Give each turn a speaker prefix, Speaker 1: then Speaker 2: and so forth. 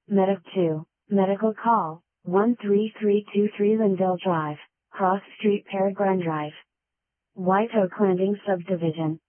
Speaker 1: Medic 2, Medical Call, 13323 Lindale Drive, Cross Street Peregrine Drive. White Oak Landing Subdivision.